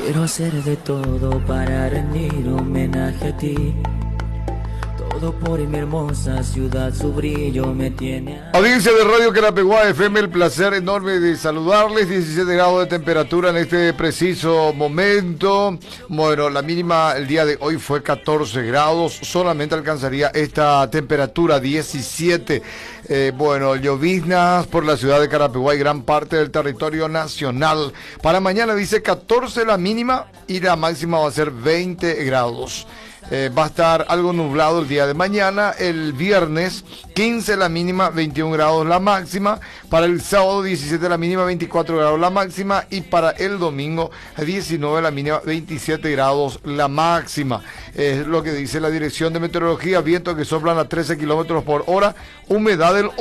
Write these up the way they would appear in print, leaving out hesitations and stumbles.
Quiero hacer de todo para rendir homenaje a ti. Todo por mi hermosa ciudad, su brillo me tiene. Audiencia de Radio Carapeguá FM, el placer enorme de saludarles. 17 grados de temperatura en este preciso momento. Bueno, la mínima el día de hoy fue 14 grados. Solamente alcanzaría esta temperatura 17. Bueno, lloviznas por la ciudad de Carapeguá y gran parte del territorio nacional. Para mañana dice 14 la mínima y la máxima va a ser 20 grados. Va a estar algo nublado el día de mañana. El viernes 15 la mínima, 21 grados la máxima. Para el sábado 17 la mínima, 24 grados la máxima. Y para el domingo 19 la mínima, 27 grados la máxima. Es lo que dice la Dirección de Meteorología. Vientos que soplan a 13 kilómetros por hora. Humedad del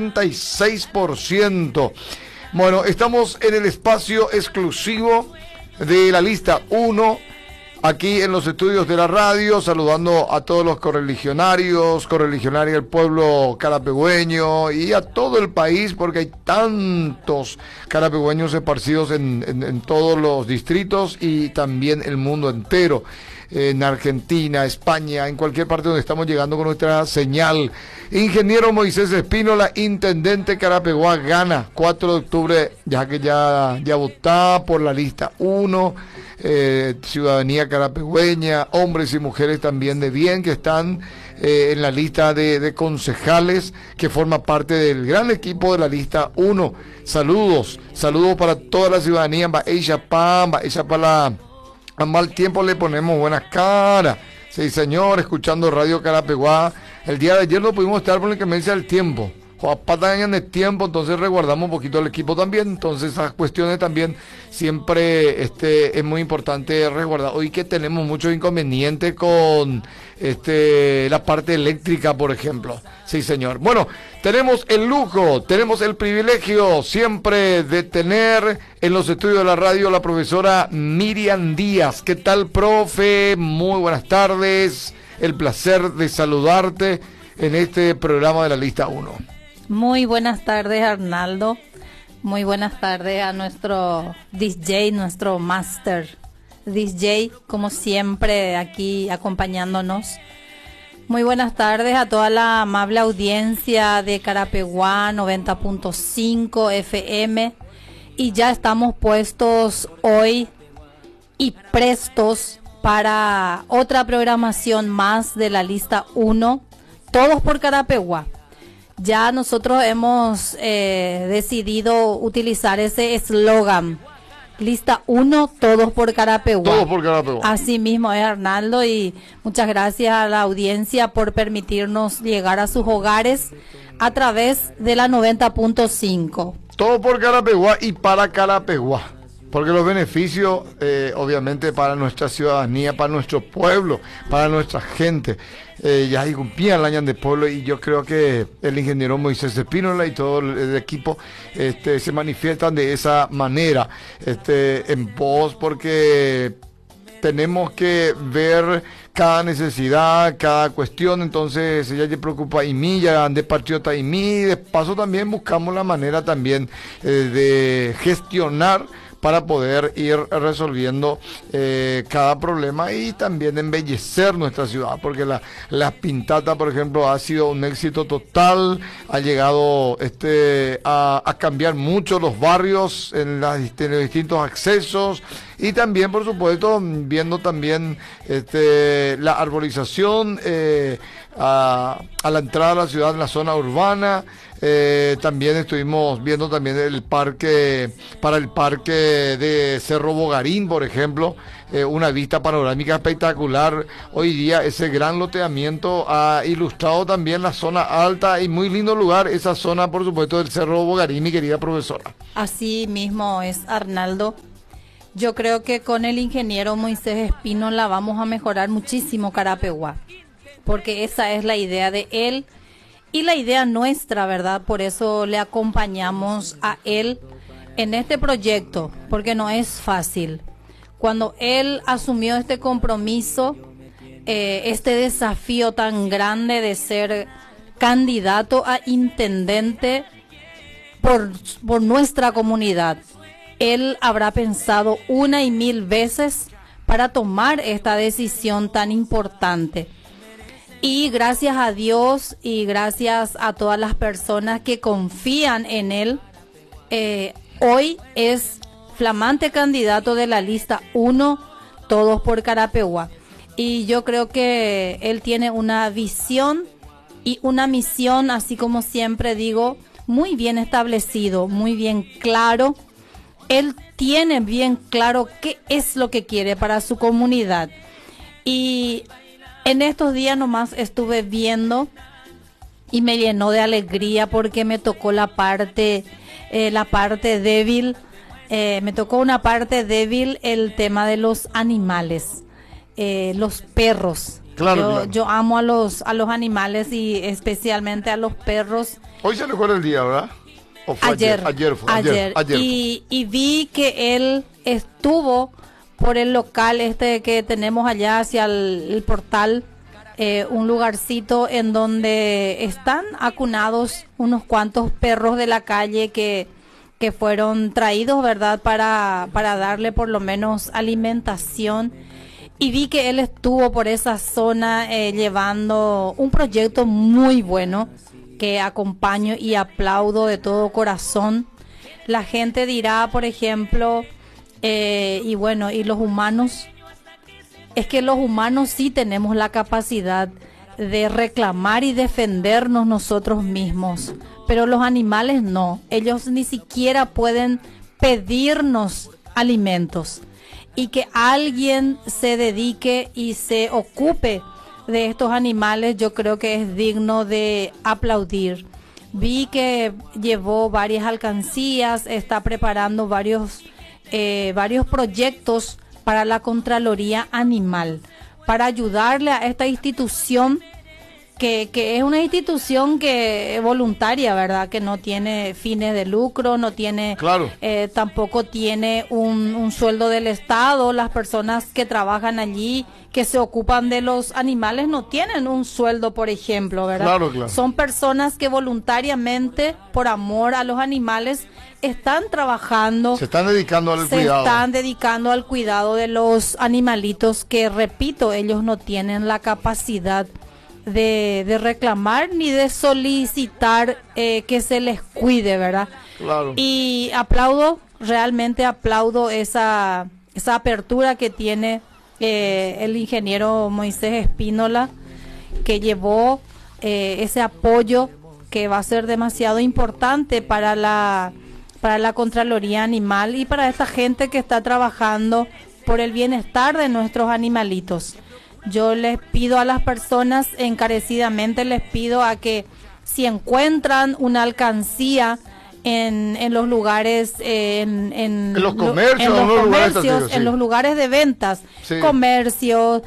86%. Bueno, estamos en el espacio exclusivo de la lista 1. Aquí en los estudios de la radio, saludando a todos los correligionarios del pueblo carapegüeño y a todo el país, porque hay tantos carapegüeños esparcidos en todos los distritos y también el mundo entero. En Argentina, España, en cualquier parte donde estamos llegando con nuestra señal. Ingeniero Moisés Espínola, intendente Carapeguá, gana 4 de octubre, ya que ya votaba por la lista 1. Ciudadanía carapegüeña, hombres y mujeres también de bien que están en la lista de concejales que forma parte del gran equipo de la lista 1. Saludos para toda la ciudadanía. Ella para a mal tiempo le ponemos buenas caras. Sí, señor, escuchando Radio Carapeguá. El día de ayer no pudimos estar por la inclemencia del tiempo. Patañan de tiempo, entonces resguardamos un poquito el equipo también. Entonces esas cuestiones también siempre es muy importante resguardar. Hoy que tenemos muchos inconvenientes con la parte eléctrica, por ejemplo. Sí, señor. Bueno, tenemos el lujo, tenemos el privilegio siempre de tener en los estudios de la radio la profesora Miriam Díaz. ¿Qué tal, profe? Muy buenas tardes. El placer de saludarte en este programa de la lista 1. Muy buenas tardes, Arnaldo. Muy buenas tardes a nuestro DJ, nuestro master DJ, como siempre, aquí acompañándonos. Muy buenas tardes a toda la amable audiencia de Carapeguá 90.5 FM. Y ya estamos puestos hoy y prestos para otra programación más de la lista 1, todos por Carapeguá. Ya nosotros hemos decidido utilizar ese eslogan, lista 1, todos por Carapeguá. Todos por Carapeguá. Así mismo es, Arnaldo, y muchas gracias a la audiencia por permitirnos llegar a sus hogares a través de la 90.5. Todo por Carapeguá y para Carapeguá. Porque los beneficios, obviamente, para nuestra ciudadanía, para nuestro pueblo, para nuestra gente, ya cumplían el año de pueblo, y yo creo que el ingeniero Moisés Espínola y todo el equipo se manifiestan de esa manera en pos, porque tenemos que ver cada necesidad, cada cuestión. Entonces ella se preocupa y mí, ya de partido y mí, de paso también buscamos la manera también de gestionar para poder ir resolviendo cada problema y también embellecer nuestra ciudad, porque la pintata, por ejemplo, ha sido un éxito total, ha llegado a cambiar mucho los barrios en los distintos accesos, y también, por supuesto, viendo también la arborización a la entrada de la ciudad en la zona urbana. También estuvimos viendo también el parque de Cerro Bogarín, por ejemplo, una vista panorámica espectacular. Hoy día ese gran loteamiento ha ilustrado también la zona alta y muy lindo lugar, esa zona, por supuesto, del Cerro Bogarín, mi querida profesora. Así mismo es, Arnaldo. Yo creo que con el ingeniero Moisés Espínola vamos a mejorar muchísimo Carapeguá, porque esa es la idea de él y la idea nuestra, ¿verdad? Por eso le acompañamos a él en este proyecto, porque no es fácil. Cuando él asumió este compromiso, este desafío tan grande de ser candidato a intendente por nuestra comunidad, él habrá pensado una y mil veces para tomar esta decisión tan importante. Y gracias a Dios y gracias a todas las personas que confían en él, hoy es flamante candidato de la lista 1, Todos por Carapeguá. Y yo creo que él tiene una visión y una misión, así como siempre digo, muy bien establecido, muy bien claro. Él tiene bien claro qué es lo que quiere para su comunidad. Y en estos días nomás estuve viendo y me llenó de alegría porque me tocó la parte débil. Me tocó una parte débil, el tema de los animales, los perros. Claro. Yo amo a los animales y especialmente a los perros. Hoy se le fue el día, ¿verdad? ¿O fue ayer? Ayer. Y vi que él estuvo por el local que tenemos allá hacia el portal, un lugarcito en donde están acunados unos cuantos perros de la calle que fueron traídos, ¿verdad? Para darle por lo menos alimentación. Y vi que él estuvo por esa zona llevando un proyecto muy bueno que acompaño y aplaudo de todo corazón. La gente dirá, por ejemplo, y los humanos, es que los humanos sí tenemos la capacidad de reclamar y defendernos nosotros mismos, pero los animales no. Ellos ni siquiera pueden pedirnos alimentos. Y que alguien se dedique y se ocupe de estos animales, yo creo que es digno de aplaudir. Vi que llevó varias alcancías, está preparando varios proyectos para la Contraloría Animal, para ayudarle a esta institución que es una institución que es voluntaria, ¿verdad? Que no tiene fines de lucro, no tiene, claro. Tampoco tiene un sueldo del Estado. Las personas que trabajan allí, que se ocupan de los animales, no tienen un sueldo, por ejemplo, ¿verdad? Claro. Son personas que voluntariamente, por amor a los animales, están trabajando. Se están dedicando al cuidado. Se están dedicando al cuidado de los animalitos que, repito, ellos no tienen la capacidad de reclamar ni de solicitar que se les cuide, ¿verdad? Claro. Y realmente aplaudo esa apertura que tiene el ingeniero Moisés Espínola, que llevó ese apoyo que va a ser demasiado importante para la Contraloría Animal y para esta gente que está trabajando por el bienestar de nuestros animalitos. Yo les pido a las personas, encarecidamente les pido a que si encuentran una alcancía en los lugares, en los comercios, en los lugares de ventas, sí. Comercios,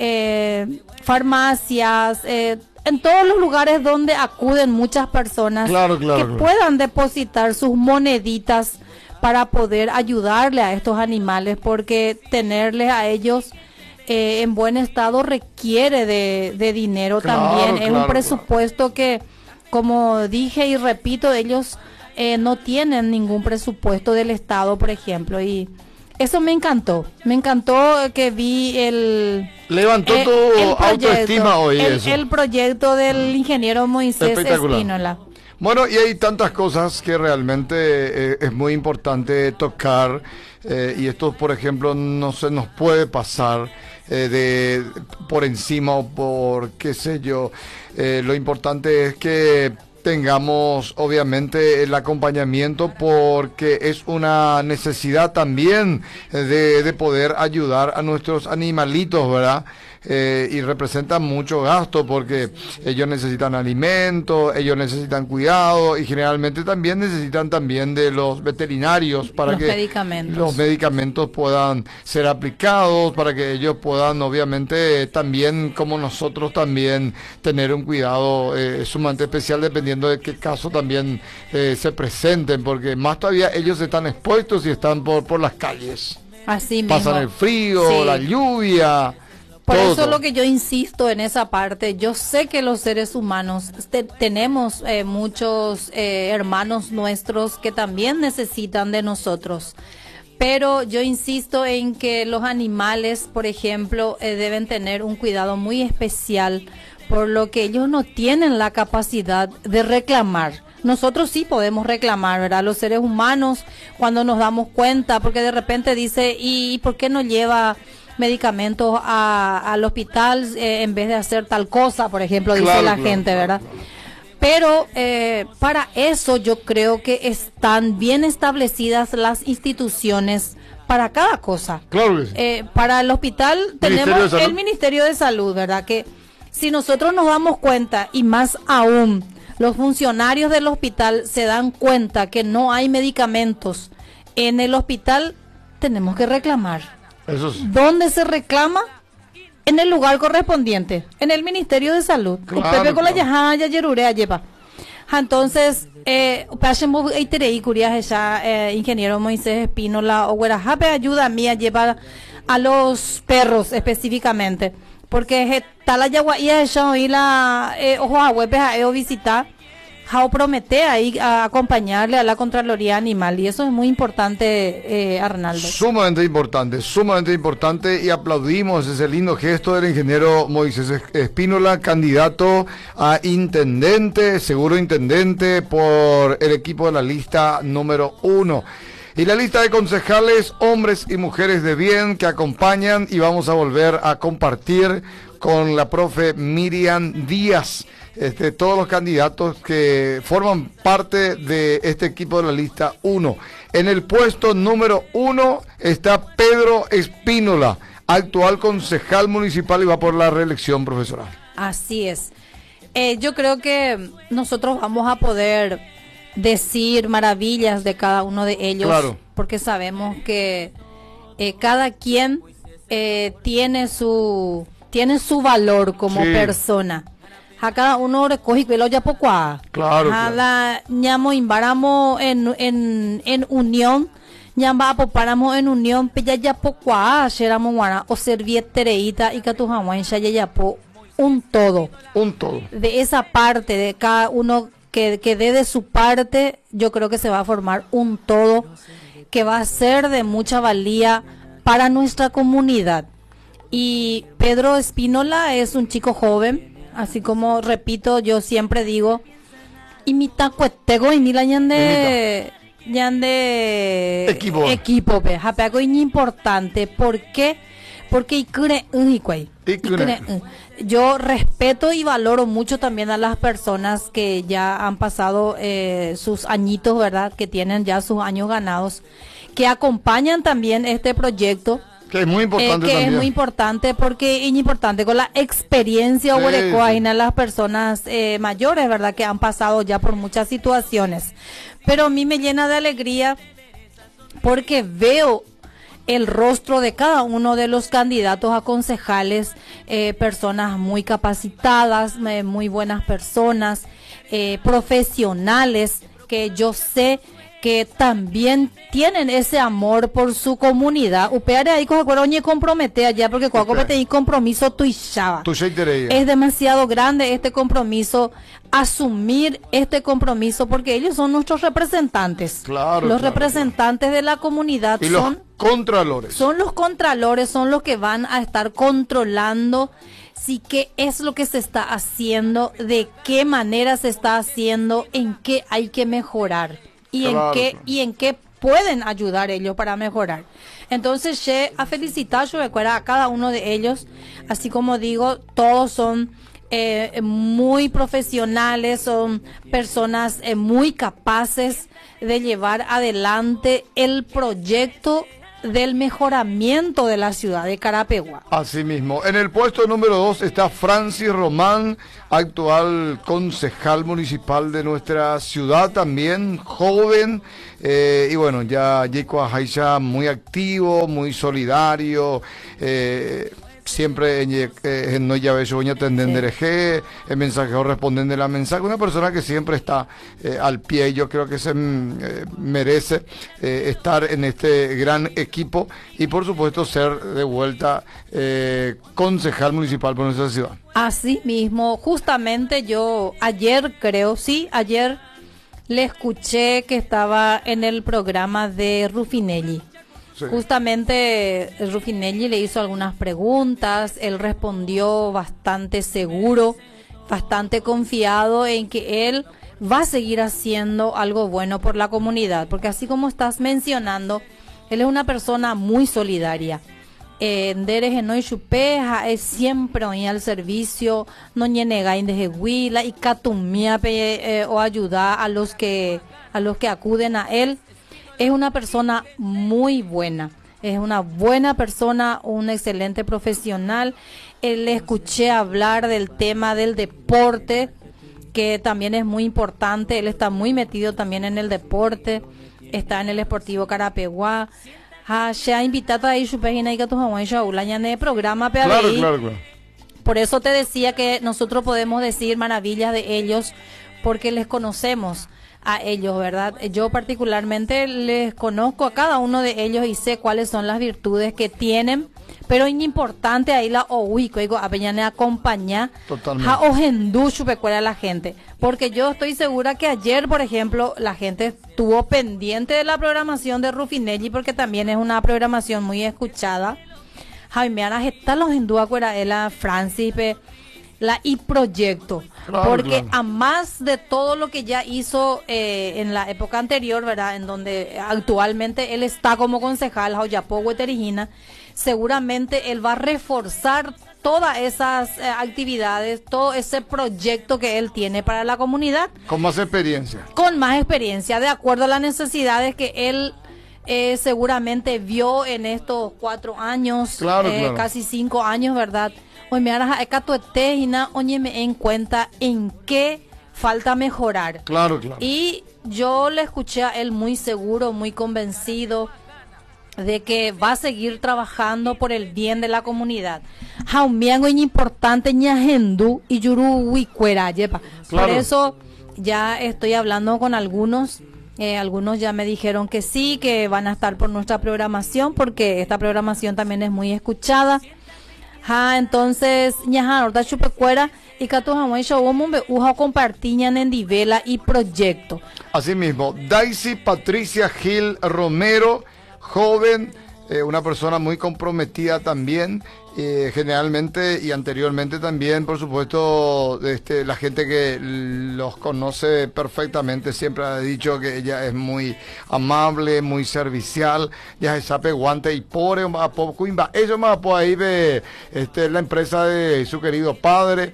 farmacias, en todos los lugares donde acuden muchas personas, que puedan depositar sus moneditas para poder ayudarle a estos animales, porque tenerles a ellos en buen estado requiere de dinero también. Es un presupuesto que, como dije y repito, ellos no tienen ningún presupuesto del Estado, por ejemplo, y eso me encantó que vi levantó tu autoestima hoy el proyecto del ingeniero Moisés Espínola. Bueno, y hay tantas cosas que realmente es muy importante tocar, y esto, por ejemplo, no se nos puede pasar por encima o por qué sé yo. Lo importante es que tengamos obviamente el acompañamiento, porque es una necesidad también de poder ayudar a nuestros animalitos, ¿verdad? Y representa mucho gasto, porque ellos necesitan alimento, ellos necesitan cuidado, y generalmente también necesitan también de los veterinarios para que los medicamentos puedan ser aplicados, para que ellos puedan obviamente también, como nosotros también, tener un cuidado sumamente especial dependiendo de qué caso también se presenten, porque más todavía ellos están expuestos y están por las calles. Así mismo. Pasan el frío, sí. La lluvia. Por eso es lo que yo insisto en esa parte. Yo sé que los seres humanos tenemos muchos hermanos nuestros que también necesitan de nosotros, pero yo insisto en que los animales, por ejemplo, deben tener un cuidado muy especial, por lo que ellos no tienen la capacidad de reclamar. Nosotros sí podemos reclamar, ¿verdad? Los seres humanos, cuando nos damos cuenta, porque de repente dice, ¿y por qué no lleva medicamentos al hospital en vez de hacer tal cosa? Por ejemplo, dice la gente, ¿verdad? Pero para eso yo creo que están bien establecidas las instituciones para cada cosa. Claro que sí. Para el hospital tenemos el Ministerio de Salud, ¿verdad? Que si nosotros nos damos cuenta, y más aún, los funcionarios del hospital se dan cuenta que no hay medicamentos en el hospital, tenemos que reclamar. Eso sí. ¿Dónde se reclama? En el lugar correspondiente, en el Ministerio de Salud. Claro, Entonces, ingeniero Moisés Espínola, ayuda a mí a llevar a los perros específicamente, porque está la yaguaía y la ojo a web a visitar. Jao promete ahí a acompañarle a la Contraloría Animal, y eso es muy importante, Arnaldo. Sumamente importante, y aplaudimos ese lindo gesto del ingeniero Moisés Espínola, candidato a intendente, seguro intendente por el equipo de la lista número 1. Y la lista de concejales, hombres y mujeres de bien que acompañan, y vamos a volver a compartir con la profe Miriam Díaz. Todos los candidatos que forman parte de este equipo de la lista 1. En el puesto número 1 está Pedro Espínola, actual concejal municipal y va por la reelección, profesora. Así es. Yo creo que nosotros vamos a poder decir maravillas de cada uno de ellos, claro, porque sabemos que cada quien tiene su valor como persona. A cada uno recoge y lo ya poco a. Claro. La ñamo imbaramo en unión, ñamba apopáramos en unión, pella ya poco a, sheramo guara, o servietereita y catujamuan ya po un todo. Un todo. De esa parte, de cada uno que dé de su parte, yo creo que se va a formar un todo que va a ser de mucha valía para nuestra comunidad. Y Pedro Espínola es un chico joven. Así como, repito, yo siempre digo, imita cuetego y ni la ñande equipo, pe, japeaco y importante. ¿Por qué? Porque yo respeto y valoro mucho también a las personas que ya han pasado sus añitos, ¿verdad? Que tienen ya sus años ganados, que acompañan también este proyecto. Que es muy importante también. Es muy importante porque es importante con la experiencia de las personas mayores, ¿verdad? Que han pasado ya por muchas situaciones. Pero a mí me llena de alegría porque veo el rostro de cada uno de los candidatos a concejales, personas muy capacitadas, muy buenas personas, profesionales, que yo sé que también tienen ese amor por su comunidad. Upeare ahí coge compromete allá porque comete y compromiso tuishaba. Es demasiado grande este compromiso, asumir este compromiso, porque ellos son nuestros representantes. Claro, los representantes de la comunidad y son los contralores. Son los contralores, son los que van a estar controlando si qué es lo que se está haciendo, de qué manera se está haciendo, en qué hay que mejorar. Y en qué pueden ayudar ellos para mejorar. Entonces, a felicitar a cada uno de ellos. Así como digo, todos son muy profesionales, son personas muy capaces de llevar adelante el proyecto del mejoramiento de la ciudad de Carapeguá. Así mismo. En el puesto número 2 está Francis Román, actual concejal municipal de nuestra ciudad, también joven, y bueno, ya Jacob Ajaisha muy activo, muy solidario, siempre en no llave yo voy a atender el mensajero responden de la mensaje, una persona que siempre está al pie. Yo creo que se merece estar en este gran equipo y por supuesto ser de vuelta concejal municipal por nuestra ciudad. Así mismo, justamente yo ayer le escuché que estaba en el programa de Rufinelli Sí. Justamente Ruffinelli le hizo algunas preguntas, él respondió bastante seguro, bastante confiado en que él va a seguir haciendo algo bueno por la comunidad, porque así como estás mencionando, él es una persona muy solidaria. Enderes no chupeja es siempre hoy al servicio, no niega de huila y catumia o ayudar a los que acuden a él. Es una persona muy buena, es una buena persona, un excelente profesional. Le escuché hablar del tema del deporte, que también es muy importante. Él está muy metido también en el deporte, está en el Sportivo Carapeguá. Se ha invitado a ir su página y que tu programa Claro. Por eso te decía que nosotros podemos decir maravillas de ellos porque les conocemos a ellos, ¿verdad? Yo particularmente les conozco a cada uno de ellos y sé cuáles son las virtudes que tienen, pero es importante ahí la oico, digo, a acompañar a ojendu chupecuela a la gente, porque yo estoy segura que ayer, por ejemplo, la gente estuvo pendiente de la programación de Ruffinelli, porque también es una programación muy escuchada. Jaime Ana está los hindú acuera la Francis la y proyecto, porque a más de todo lo que ya hizo en la época anterior, ¿verdad? En donde actualmente él está como concejal, Jauyapo Hueterijina, seguramente él va a reforzar todas esas actividades, todo ese proyecto que él tiene para la comunidad. Con más experiencia. Con más experiencia, de acuerdo a las necesidades que él seguramente vio en estos 4 años, casi 5 años, ¿verdad? Hoy me hará me en cuenta en qué falta mejorar. Claro. Y yo le escuché a él muy seguro, muy convencido de que va a seguir trabajando por el bien de la comunidad. Jaumiango es importante ñajendu y yuruhuicuera, yepa. Por eso ya estoy hablando con algunos. Algunos ya me dijeron que sí, que van a estar por nuestra programación, porque esta programación también es muy escuchada. Entonces, ñaja, ahorita chupecuera y que tu jamón uja compartiñan en Divela y proyecto. Asimismo, Daisy Patricia Gil Romero, joven, una persona muy comprometida también, generalmente y anteriormente también, por supuesto, la gente que los conoce perfectamente siempre ha dicho que ella es muy amable, muy servicial, ya se sabe guante y por eso más por ahí ve la empresa de su querido padre,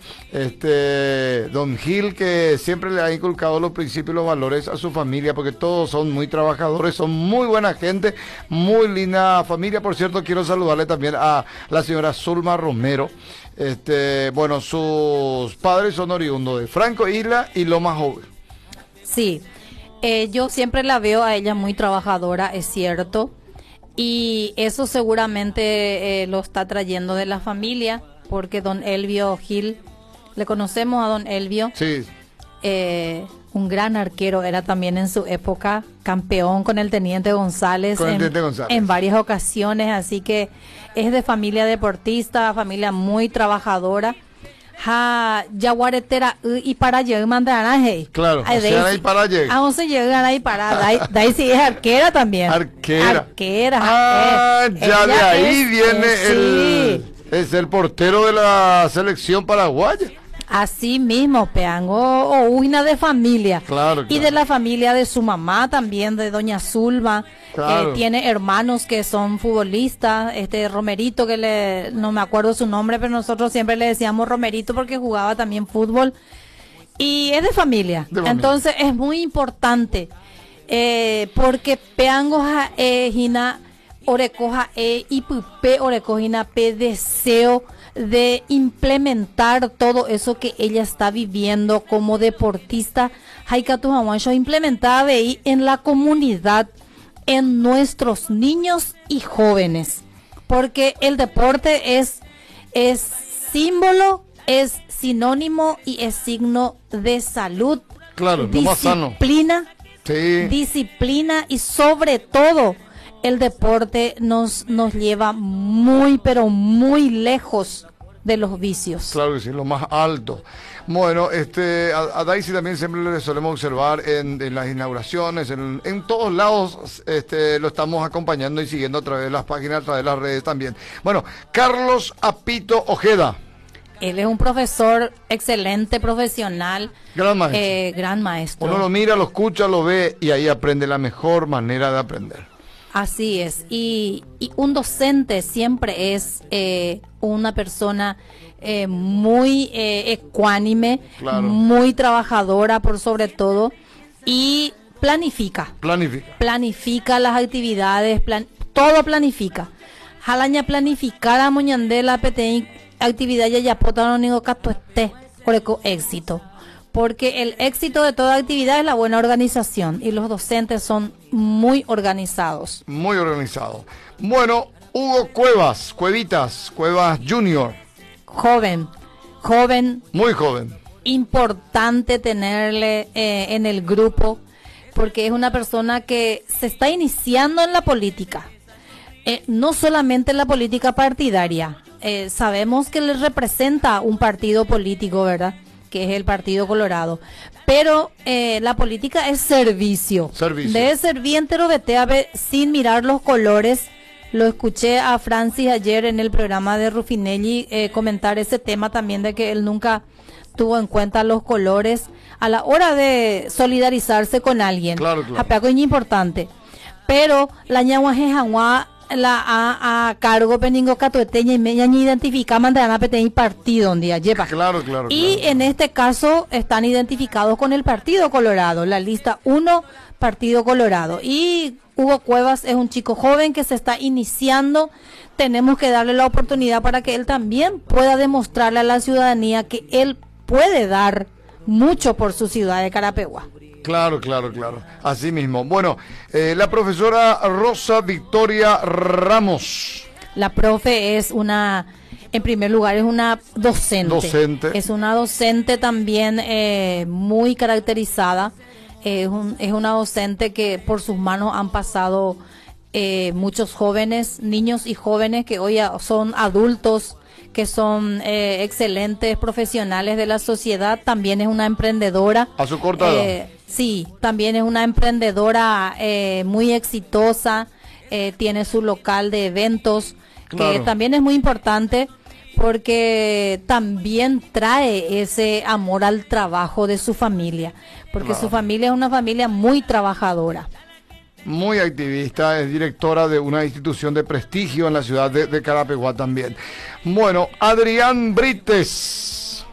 don Gil, que siempre le ha inculcado los principios y los valores a su familia, porque todos son muy trabajadores, son muy buena gente, muy linda familia. Por cierto, quiero saludarle también a la señora Zulma Romero. Bueno, sus padres son oriundos de Franco Isla y Loma Joven. Sí, yo siempre la veo a ella muy trabajadora, es cierto, y eso seguramente lo está trayendo de la familia, porque don Elvio Gil, le conocemos a don Elvio. Sí. Un gran arquero, era también en su época campeón con el Teniente González, en varias ocasiones, así que es de familia deportista, familia muy trabajadora. Yaguaretera y para llegar mandarán claro, y para llegar. Aún se llegan ahí para Daisy es arquera también. Arquera. Ya de ahí viene es el portero de la selección paraguaya. Así mismo, Peango, o una de familia. Claro. Y de la familia de su mamá también, de doña Zulma. Claro. Tiene hermanos que son futbolistas. Romerito, que no me acuerdo su nombre, pero nosotros siempre le decíamos Romerito porque jugaba también fútbol. Y es de familia. Entonces es muy importante. Porque Peango Gina Orecoja y Pupe Orecojina P deseo de implementar todo eso que ella está viviendo como deportista, implementada ahí en la comunidad, en nuestros niños y jóvenes, porque el deporte es símbolo, es sinónimo y es signo de salud, claro, disciplina, sí. Disciplina y sobre todo el deporte nos lleva muy, pero muy lejos de los vicios. Claro que sí, lo más alto. Bueno, a Daisy también siempre le solemos observar en las inauguraciones, en todos lados, lo estamos acompañando y siguiendo a través de las páginas, a través de las redes también. Bueno, Carlos Apito Ojeda. Él es un profesor excelente, profesional. Gran maestro. Gran maestro. Uno lo mira, lo escucha, lo ve y ahí aprende la mejor manera de aprender. Así es. Y un docente siempre es una persona muy ecuánime, claro, muy trabajadora por sobre todo, y planifica. Planifica las actividades, todo planifica. Jalaña planificar moñandela PTI actividad ya pota no nigo cato esté por éxito, porque el éxito de toda actividad es la buena organización y los docentes son muy organizados. Muy organizados. Bueno, Hugo Cuevas Junior. Joven. Muy joven. Importante tenerle en el grupo, porque es una persona que se está iniciando en la política. No solamente en la política partidaria. Sabemos que le representa un partido político, ¿verdad? Que es el Partido Colorado. Pero la política es servicio. Debe servir entero veteave sin mirar los colores. Lo escuché a Francis ayer en el programa de Rufinelli comentar ese tema también, de que él nunca tuvo en cuenta los colores a la hora de solidarizarse con alguien. Claro. Apeaco es importante. Pero la ñahuajejanguá a cargo peningo catueteña y meña ni identifica mandarán a peteña partido un día lleva. Claro. Y en este caso están identificados con el Partido Colorado, la lista 1, Partido Colorado. Y Hugo Cuevas es un chico joven que se está iniciando. Tenemos que darle la oportunidad para que él también pueda demostrarle a la ciudadanía que él puede dar mucho por su ciudad de Carapeguá. Claro. Así mismo. Bueno, la profesora Rosa Victoria Ramos. La profe es en primer lugar, es una docente. Es una docente también muy caracterizada. Es una docente que por sus manos han pasado muchos jóvenes, niños y jóvenes que hoy son adultos, que son excelentes profesionales de la sociedad. También es una emprendedora. A su corta edad. Sí, también es una emprendedora muy exitosa, tiene su local de eventos, claro, que también es muy importante porque también trae ese amor al trabajo de su familia, porque claro, su familia es una familia muy trabajadora. Muy activista, es directora de una institución de prestigio en la ciudad de Carapeguá también. Bueno, Adrián Brites.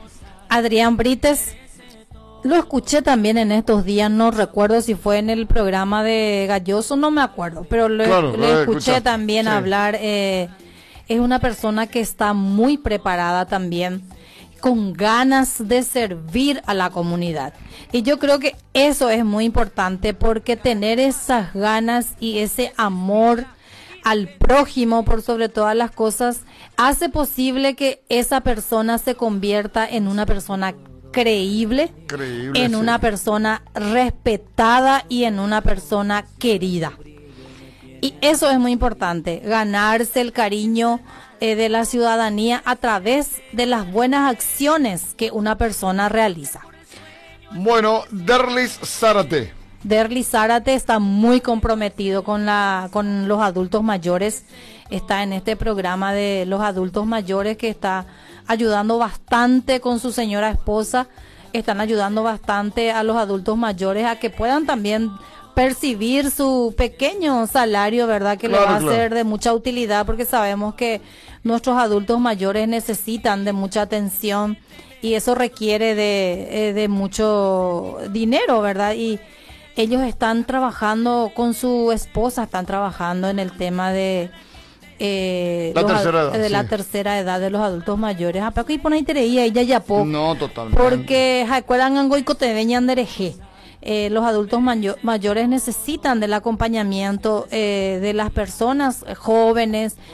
Lo escuché también en estos días, no recuerdo si fue en el programa de Galloso, no me acuerdo, pero le escuché también hablar. Es una persona que está muy preparada también, con ganas de servir a la comunidad. Y yo creo que eso es muy importante, porque tener esas ganas y ese amor al prójimo por sobre todas las cosas hace posible que esa persona se convierta en una persona creíble, en una persona respetada y en una persona querida. Y eso es muy importante, ganarse el cariño de la ciudadanía a través de las buenas acciones que una persona realiza. Bueno, Derlis Zárate. Derlis Zárate está muy comprometido con los adultos mayores. Está en este programa de los adultos mayores, que está ayudando bastante con su señora esposa. Están ayudando bastante a los adultos mayores a que puedan también percibir su pequeño salario, ¿verdad? Que le va a ser de mucha utilidad, porque sabemos que nuestros adultos mayores necesitan de mucha atención y eso requiere de mucho dinero, ¿verdad? Y ellos están trabajando con su esposa, están trabajando en el tema de la tercera edad de los adultos mayores. Y por ahí ella ya poco. No, totalmente. Porque los adultos mayores necesitan del acompañamiento de las personas jóvenes,